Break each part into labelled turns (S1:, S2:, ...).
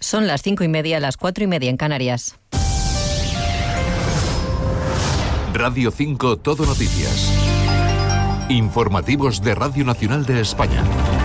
S1: Son las 5:30, las 4:30 en Canarias.
S2: Radio 5 Todo Noticias. Informativos de Radio Nacional de España.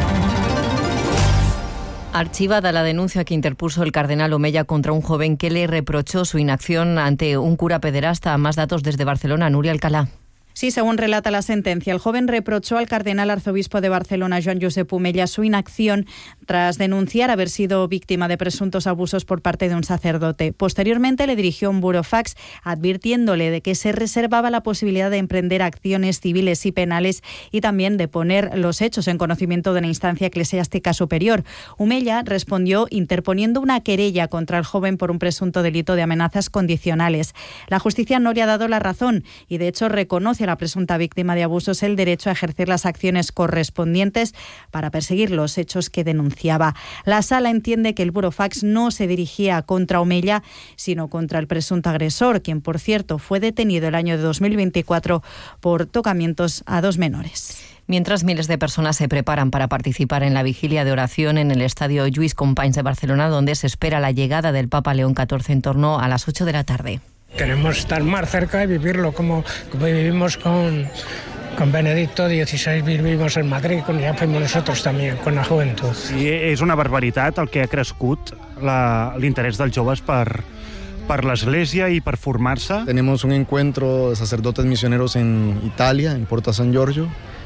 S1: Archivada la denuncia que interpuso el cardenal Omeya contra un joven que le reprochó su inacción ante un cura pederasta. Más datos desde Barcelona, Núria Alcalá.
S3: Sí, según relata la sentencia, el joven reprochó al cardenal arzobispo de Barcelona, Joan Josep Omeya, su inacción tras denunciar haber sido víctima de presuntos abusos por parte de un sacerdote. Posteriormente le dirigió un burofax advirtiéndole de que se reservaba la posibilidad de emprender acciones civiles y penales y también de poner los hechos en conocimiento de la instancia eclesiástica superior. Omeya respondió interponiendo una querella contra el joven por un presunto delito de amenazas condicionales. La justicia no le ha dado la razón y, de hecho, reconoce a la presunta víctima de abusos el derecho a ejercer las acciones correspondientes para perseguir los hechos que denunciaba. La sala entiende que el burofax no se dirigía contra Omeya, sino contra el presunto agresor, quien, por cierto, fue detenido el año de 2024 por tocamientos a 2 menores.
S1: Mientras miles de personas se preparan para participar en la vigilia de oración en el estadio Lluís Companys de Barcelona, donde se espera la llegada del Papa León XIV en torno a las 8 de la tarde.
S4: Queremos estar más cerca y vivirlo como vivimos con Benedicto XVI, vivimos en Madrid, ja fuimos nosotros también, con la juventud.
S5: Sí, és una barbaritat el que ha crescut l'interès dels joves per l'Església y per formar-se.
S6: Tenemos un encuentro de sacerdotes misioneros en Italia, en Porta San Giorgio,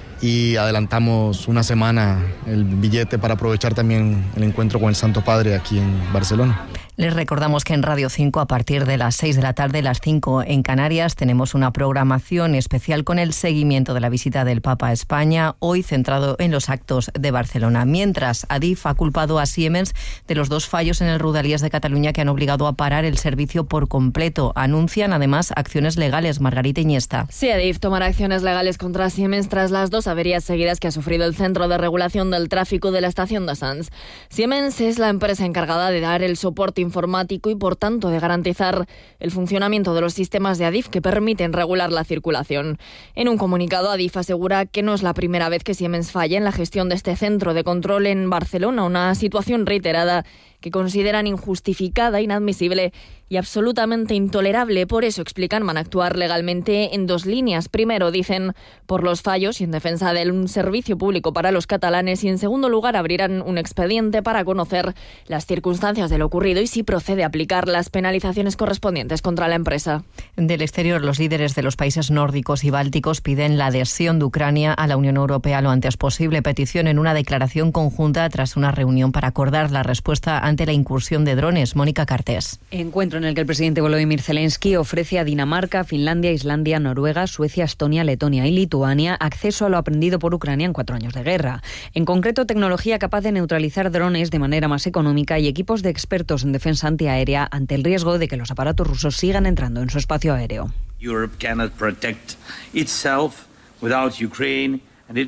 S6: y adelantamos una semana el billete para aprovechar también el encuentro con el Santo Padre aquí en Barcelona.
S1: Les recordamos que en Radio 5, a partir de las 6 de la tarde, las 5 en Canarias, tenemos una programación especial con el seguimiento de la visita del Papa a España, hoy centrado en los actos de Barcelona. Mientras, Adif ha culpado a Siemens de los 2 fallos en el Rodalies de Cataluña que han obligado a parar el servicio por completo. Anuncian, además, acciones legales. Margarita Iniesta.
S7: Sí, Adif tomará acciones legales contra Siemens tras las 2 averías seguidas que ha sufrido el Centro de Regulación del Tráfico de la estación de Sants. Siemens es la empresa encargada de dar el soporte informático y, por tanto, de garantizar el funcionamiento de los sistemas de Adif que permiten regular la circulación. En un comunicado, Adif asegura que no es la primera vez que Siemens falla en la gestión de este centro de control en Barcelona, una situación reiterada que consideran injustificada, inadmisible y absolutamente intolerable. Por eso, explican, van a actuar legalmente en 2 líneas. Primero, dicen, por los fallos y en defensa de un servicio público para los catalanes, y en segundo lugar, abrirán un expediente para conocer las circunstancias de lo ocurrido y si procede a aplicar las penalizaciones correspondientes contra la empresa.
S1: Del exterior, los líderes de los países nórdicos y bálticos piden la adhesión de Ucrania a la Unión Europea lo antes posible. Petición en una declaración conjunta tras una reunión para acordar la respuesta ante la incursión de drones. Mónica Cartés.
S8: Encuentro en el que el presidente Volodymyr Zelensky ofrece a Dinamarca, Finlandia, Islandia, Noruega, Suecia, Estonia, Letonia y Lituania acceso a lo aprendido por Ucrania en 4 años de guerra. En concreto, tecnología capaz de neutralizar drones de manera más económica y equipos de expertos en defensa antiaérea ante el riesgo de que los aparatos rusos sigan entrando en su espacio aéreo.
S9: Europe cannot protect itself without Ukraine.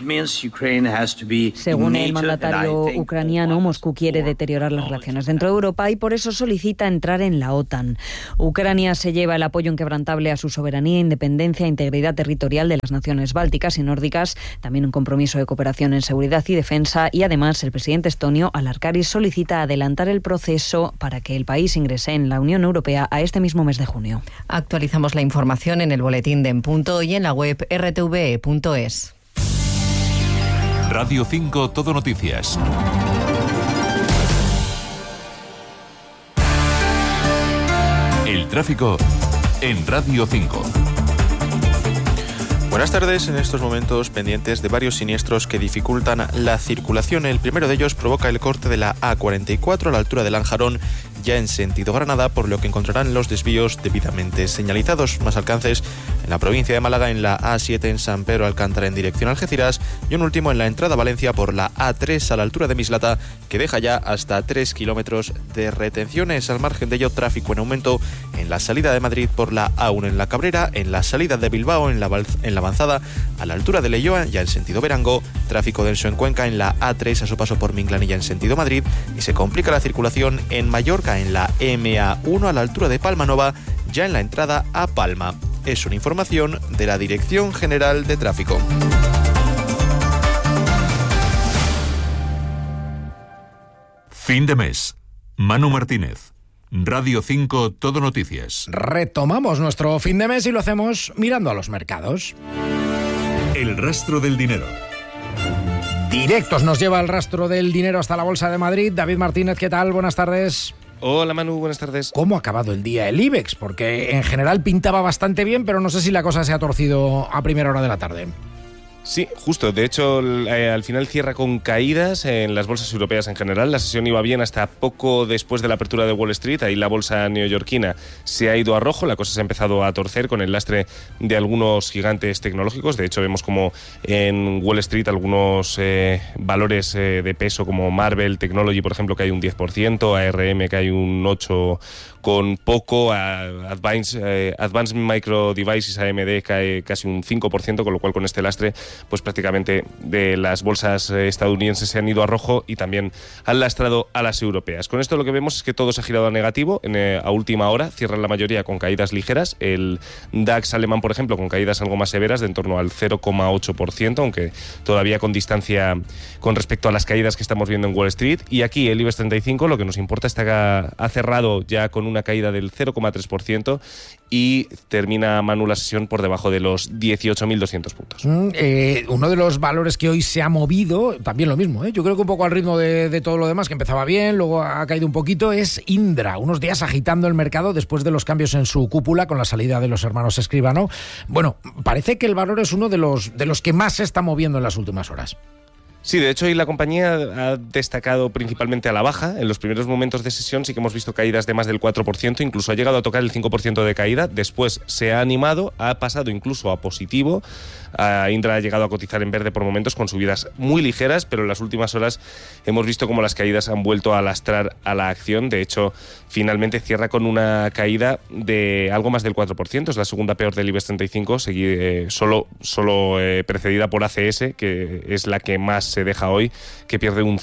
S8: Según el mandatario ucraniano, Moscú quiere deteriorar las relaciones dentro de Europa y por eso solicita entrar en la OTAN. Ucrania se lleva el apoyo inquebrantable a su soberanía, independencia e integridad territorial de las naciones bálticas y nórdicas, también un compromiso de cooperación en seguridad y defensa, y además el presidente estonio, Alarkaris, solicita adelantar el proceso para que el país ingrese en la Unión Europea a este mismo mes de junio.
S1: Actualizamos la información en el boletín de En Punto y en la web rtve.es.
S2: Radio 5 Todo Noticias. El tráfico en Radio 5.
S10: Buenas tardes. En estos momentos pendientes de varios siniestros que dificultan la circulación. El primero de ellos provoca el corte de la A44 a la altura de Lanjarón, ya en sentido Granada, por lo que encontrarán los desvíos debidamente señalizados. Más alcances en la provincia de Málaga, en la A7 en San Pedro Alcántara en dirección a Algeciras, y un último en la entrada a Valencia por la A3 a la altura de Mislata, que deja ya hasta 3 kilómetros de retenciones. Al margen de ello, tráfico en aumento en la salida de Madrid por la A1 en la Cabrera, en la salida de Bilbao en la avanzada a la altura de Leioa, ya en sentido Verango, tráfico denso en Cuenca en la A3 a su paso por Minglanilla en sentido Madrid, y se complica la circulación en Mallorca en la MA1 a la altura de Palmanova, ya en la entrada a Palma. Es una información de la Dirección General de Tráfico.
S2: Fin de mes. Manu Martínez, Radio 5 Todo Noticias.
S11: Retomamos nuestro fin de mes y lo hacemos mirando a los mercados.
S2: El rastro del dinero.
S11: Directos nos lleva el rastro del dinero hasta la Bolsa de Madrid. David Martínez, ¿qué tal? Buenas tardes.
S12: Hola Manu, buenas tardes.
S11: ¿Cómo ha acabado el día el IBEX? Porque en general pintaba bastante bien, pero no sé si la cosa se ha torcido a primera hora de la tarde.
S12: Sí, justo. De hecho, al final cierra con caídas en las bolsas europeas en general. La sesión iba bien hasta poco después de la apertura de Wall Street. Ahí la bolsa neoyorquina se ha ido a rojo. La cosa se ha empezado a torcer con el lastre de algunos gigantes tecnológicos. De hecho, vemos como en Wall Street algunos valores de peso como Marvell Technology, por ejemplo, que hay un 10%, ARM que hay un 8% con poco, Advanced Micro Devices, AMD, cae casi un 5%, con lo cual con este lastre pues prácticamente de las bolsas estadounidenses se han ido a rojo y también han lastrado a las europeas. Con esto lo que vemos es que todo se ha girado a negativo a última hora, cierran la mayoría con caídas ligeras, el DAX alemán por ejemplo con caídas algo más severas de en torno al 0,8%, aunque todavía con distancia con respecto a las caídas que estamos viendo en Wall Street, y aquí el IBEX 35 lo que nos importa está que ha cerrado ya con una caída del 0,3% y termina, Manu, la sesión por debajo de los 18.200 puntos.
S11: Uno de los valores que hoy se ha movido, también lo mismo, yo creo que un poco al ritmo de todo lo demás, que empezaba bien, luego ha caído un poquito, es Indra, unos días agitando el mercado después de los cambios en su cúpula con la salida de los hermanos Escribano. Bueno, parece que el valor es uno de los que más se está moviendo en las últimas horas.
S12: Sí, de hecho hoy la compañía ha destacado principalmente a la baja. En los primeros momentos de sesión sí que hemos visto caídas de más del 4%, incluso ha llegado a tocar el 5% de caída. Después se ha animado, ha pasado incluso a positivo. Indra ha llegado a cotizar en verde por momentos con subidas muy ligeras, pero en las últimas horas hemos visto cómo las caídas han vuelto a lastrar a la acción. De hecho, finalmente cierra con una caída de algo más del 4%. Es la segunda peor del IBEX 35, solo precedida por ACS, que es la que más se deja hoy, que pierde un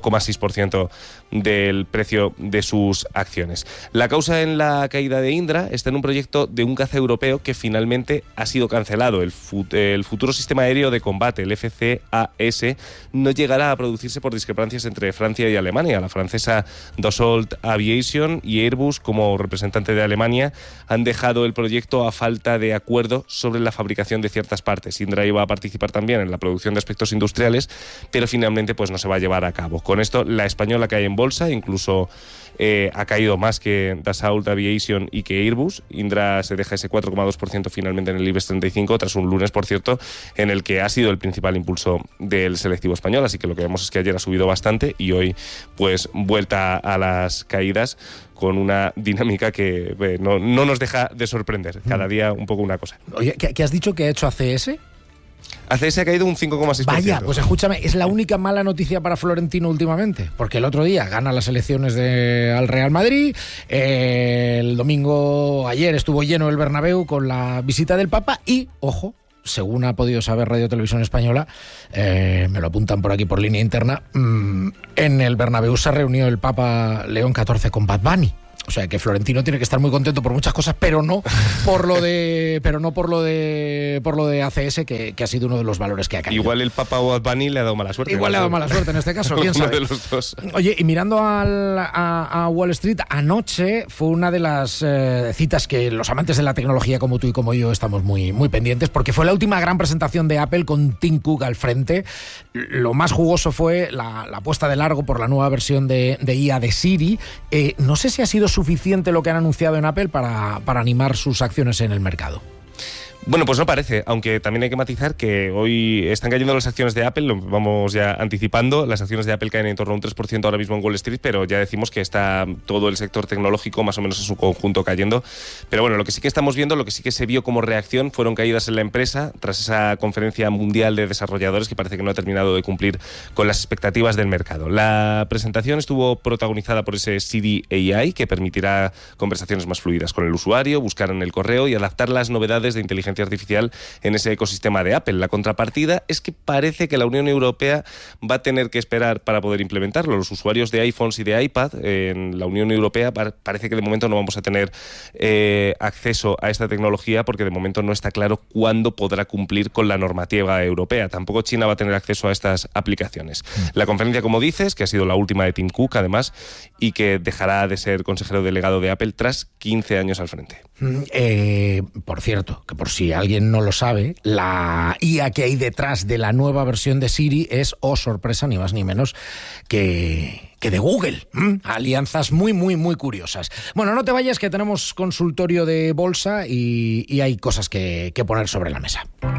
S12: 5,6% del precio de sus acciones. La causa en la caída de Indra está en un proyecto de un caza europeo que finalmente ha sido cancelado. El futuro sistema aéreo de combate, el FCAS, no llegará a producirse por discrepancias entre Francia y Alemania. La francesa Dassault Aviation y Airbus, como representante de Alemania, han dejado el proyecto a falta de acuerdo sobre la fabricación de ciertas partes. Indra iba a participar también en la producción de aspectos industriales, pero finalmente pues no se va a llevar a cabo. Con esto, la española cae en bolsa, incluso ha caído más que Dassault Aviation y que Airbus. Indra se deja ese 4,2% finalmente en el IBEX 35, tras un lunes, por cierto, en el que ha sido el principal impulso del selectivo español. Así que lo que vemos es que ayer ha subido bastante y hoy pues vuelta a las caídas con una dinámica que no nos deja de sorprender. Cada día un poco una cosa.
S11: Oye, ¿qué has dicho que ha hecho ACS?
S12: ACS ha caído un 5,6%.
S11: Vaya, pues escúchame, es la única mala noticia para Florentino últimamente, porque el otro día gana las elecciones al Real Madrid, el domingo, ayer estuvo lleno el Bernabéu con la visita del Papa y, ojo, según ha podido saber Radio Televisión Española, me lo apuntan por aquí por línea interna, en el Bernabéu se reunió el Papa León XIV con Bad Bunny. O sea que Florentino tiene que estar muy contento por muchas cosas, pero no por lo de ACS, que ha sido uno de los valores que ha caído.
S12: Igual el Papa o Bad Bunny le ha dado mala suerte.
S11: Igual le ha dado mala suerte en este caso, quién sabe.
S12: Uno de los dos.
S11: Oye, y mirando a Wall Street, anoche fue una de las citas que los amantes de la tecnología como tú y como yo estamos muy, muy pendientes, porque fue la última gran presentación de Apple con Tim Cook al frente. Lo más jugoso fue la apuesta de largo por la nueva versión de IA de Siri. No sé si ha sido suficiente lo que han anunciado en Apple para animar sus acciones en el mercado.
S12: Bueno, pues no parece, aunque también hay que matizar que hoy están cayendo las acciones de Apple, lo vamos ya anticipando, las acciones de Apple caen en torno a un 3% ahora mismo en Wall Street, pero ya decimos que está todo el sector tecnológico más o menos en su conjunto cayendo. Pero bueno, lo que sí que estamos viendo, lo que sí que se vio como reacción fueron caídas en la empresa tras esa conferencia mundial de desarrolladores que parece que no ha terminado de cumplir con las expectativas del mercado. La presentación estuvo protagonizada por ese Siri AI que permitirá conversaciones más fluidas con el usuario, buscar en el correo y adaptar las novedades de inteligencia inteligencia artificial en ese ecosistema de Apple. La contrapartida es que parece que la Unión Europea va a tener que esperar para poder implementarlo. Los usuarios de iPhones y de iPad en la Unión Europea parece que de momento no vamos a tener acceso a esta tecnología porque de momento no está claro cuándo podrá cumplir con la normativa europea. Tampoco China va a tener acceso a estas aplicaciones. La conferencia, como dices, que ha sido la última de Tim Cook, además, y que dejará de ser consejero delegado de Apple tras 15 años al frente.
S11: Por cierto, que por si alguien no lo sabe, la IA que hay detrás de la nueva versión de Siri es, oh sorpresa, ni más ni menos que de Google. Alianzas muy, muy, muy curiosas. Bueno, no te vayas, que tenemos consultorio de bolsa y hay cosas que poner sobre la mesa.